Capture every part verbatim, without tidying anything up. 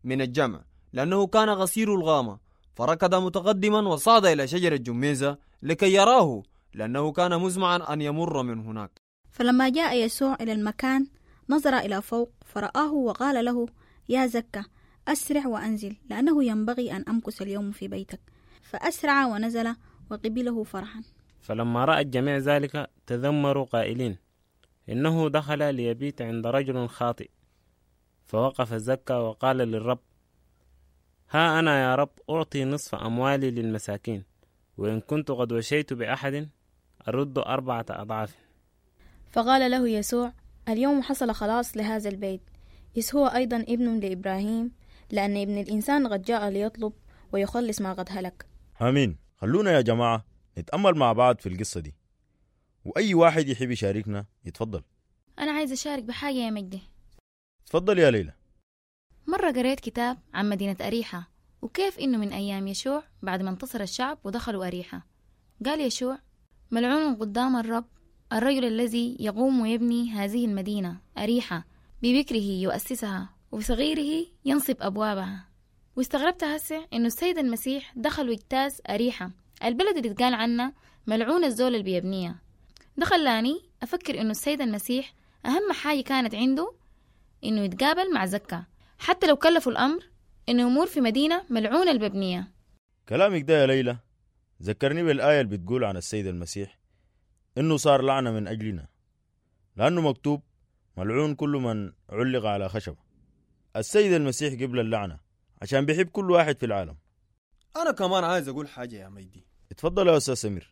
من الجمع لأنه كان غصير الغامة، فركض متقدما وصعد إلى شجرة جميزة لكي يراه لأنه كان مزمعا أن يمر من هناك. فلما جاء يسوع إلى المكان نظر إلى فوق فرآه وقال له: يا زكا، أسرع وأنزل، لأنه ينبغي أن أمكث اليوم في بيتك. فأسرع ونزل وقبله فرحا. فلما رأى الجميع ذلك تذمروا قائلين: إنه دخل ليبيت عند رجل خاطئ. فوقف زكا وقال للرب: ها أنا يا رب أعطي نصف أموالي للمساكين، وإن كنت قد وشيت بأحد أرد أربعة أضعاف. فقال له يسوع: اليوم حصل خلاص لهذا البيت، إذ هو أيضا ابن لإبراهيم، لأن ابن الإنسان قد جاء ليطلب ويخلص ما قد هلك. آمين. خلونا يا جماعة نتأمل مع بعض في القصة دي، وأي واحد يحب يشاركنا يتفضل. أنا عايز أشارك بحاجة يا مجدي. تفضل يا ليلى. مرة قريت كتاب عن مدينة أريحة، وكيف إنه من أيام يشوع بعد ما انتصر الشعب ودخلوا أريحة، قال يشوع: ملعون قدام الرب الرجل الذي يقوم ويبني هذه المدينة أريحة، ببكره يؤسسها وبصغيره ينصب أبوابها. واستغربت هسه إنه السيد المسيح دخل واجتاز أريحة، البلد اللي تقال عنها ملعون الزول اللي بيبنيها. ده خلاني أفكر إنه السيد المسيح أهم حاجة كانت عنده إنه يتقابل مع زكا، حتى لو كلفوا الأمر إنه يمر في مدينة ملعونة الببنية. كلامك ده يا ليلى ذكرني بالآية اللي بتقول عن السيد المسيح إنه صار لعنة من أجلنا، لأنه مكتوب: ملعون كل من علق على خشبة. السيد المسيح قبل اللعنة عشان بيحب كل واحد في العالم. أنا كمان عايز أقول حاجة يا ميدي. اتفضل يا أستاذ سمير.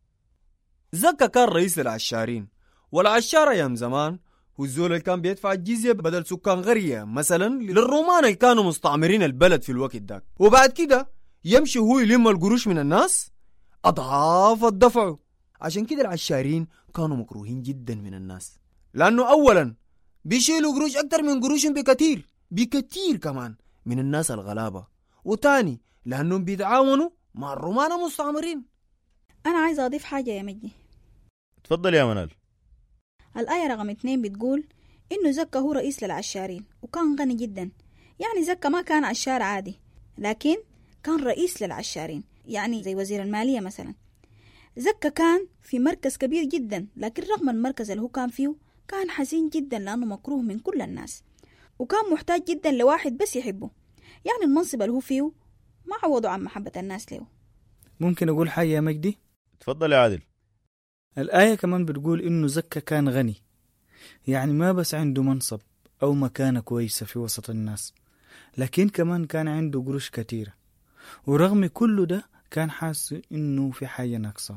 زكا كان رئيس للعشارين، والعشار أيام زمان هو الزول اللي كان بيدفع الجزية بدل سكان غرية مثلا للرومان اللي كانوا مستعمرين البلد في الوقت داك، وبعد كده يمشي هو يلم القروش من الناس أضعاف الدفع. عشان كده العشارين كانوا مكروهين جدا من الناس، لأنه أولا بيشيلوا قروش أكتر من قروشهم بكتير بكتير كمان من الناس الغلابة، وتاني لأنهم بيتعاونوا مع الرومان المستعمرين. أنا عايزة أضيف حاجة يا مجدي. اتفضل يا منال. الآية رقم اتنين بتقول إنه زكا هو رئيس للعشارين وكان غني جدا. يعني زكا ما كان عشار عادي، لكن كان رئيس للعشارين، يعني زي وزير المالية مثلا. زكا كان في مركز كبير جدا، لكن رغم المركز اللي هو كان فيه كان حزين جدا لأنه مكروه من كل الناس، وكان محتاج جدا لواحد بس يحبه. يعني المنصب اللي هو فيه ما عوضوا عن محبة الناس له. ممكن أقول حاجة يا مجدي؟ اتفضل يا عادل. الآية كمان بتقول إنه زكا كان غني، يعني ما بس عنده منصب أو مكانة كويسة في وسط الناس، لكن كمان كان عنده قروش كتيرة، ورغم كله ده كان حاسس إنه في حاجة ناقصة.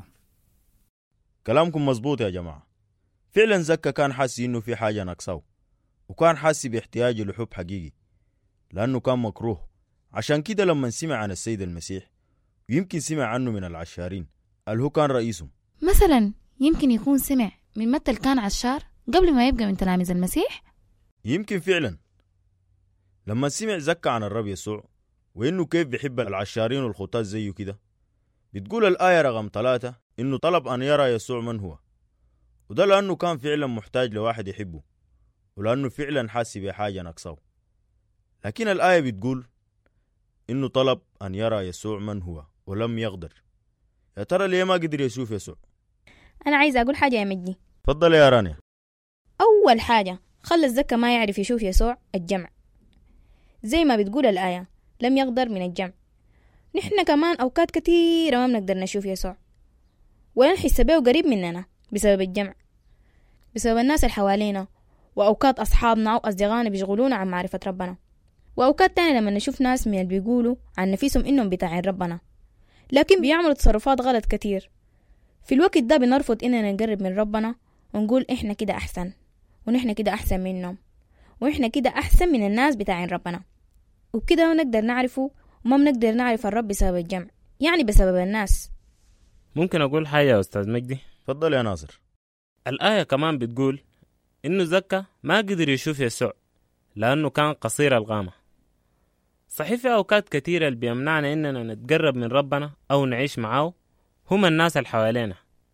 كلامكم مظبوط يا جماعة. فعلا زكا كان حاسس إنه في حاجة ناقصة، وكان حاسس باحتياجه لحب حقيقي لأنه كان مكروه. عشان كده لما سمع عن السيد المسيح، ويمكن سمع عنه من العشارين اللي هو كان رئيسهم، مثلا يمكن يكون سمع من متى كان عشار قبل ما يبقى من تلاميذ المسيح. يمكن فعلا لما سمع زكا عن الرب يسوع وإنه كيف بيحب العشارين والخطاة زيه كده، بتقول الآية رقم ثلاثة إنه طلب أن يرى يسوع من هو، وده لأنه كان فعلا محتاج لواحد يحبه، ولأنه فعلا حاسس بحاجة ناقصه. لكن الآية بتقول إنه طلب أن يرى يسوع من هو ولم يقدر. يا ترى ليه ما قدر يشوف يسوع؟ أنا عايزة أقول حاجة يا مجدي. تفضل يا رانيا. أول حاجة خلى الزكا ما يعرف يشوف يسوع الجمع، زي ما بتقول الآية لم يقدر من الجمع. نحن كمان أوقات كتيرة ما بنقدر نشوف يسوع ونحس بيه قريب مننا بسبب الجمع، بسبب الناس اللي حوالينا، وأوقات أصحابنا أو أصدقائنا بيشغلونا عن معرفة ربنا، وأوقات تانية لما نشوف ناس من اللي بيقولوا عن نفسهم إنهم بتاعين ربنا لكن بيعملوا تصرفات غلط كتير. في الوقت ده بنرفض إننا نقرب من ربنا ونقول إحنا كده أحسن، ونحن كده أحسن منهم، وإحنا كده أحسن من الناس بتاعين ربنا، وبكده نقدر نعرفه وما بنقدر نعرف الرب بسبب الجمع، يعني بسبب الناس. ممكن أقول حاجة يا أستاذ مجدي؟ تفضل يا ناصر. الآية كمان بتقول إنه زكا ما قدر يشوف يسوع لأنه كان قصير القامة. صحيح في أوقات كتيرة اللي بيمنعنا إننا نتقرب من ربنا أو نعيش معاه هم الناس اللي حوالينا،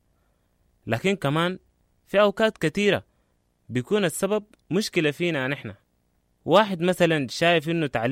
لكن كمان في أوقات كتيرة بيكون السبب مشكلة فينا نحن. واحد مثلا شايف إنه تعليم